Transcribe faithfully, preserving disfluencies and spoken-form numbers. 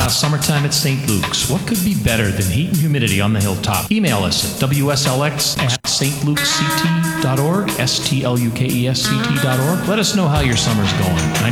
summertime at Saint Luke's. What could be better than heat and humidity on the hilltop? Email us at W S L X at st lukes c t dot org, S T L U K E S C T dot org. Let us know how your summer's going.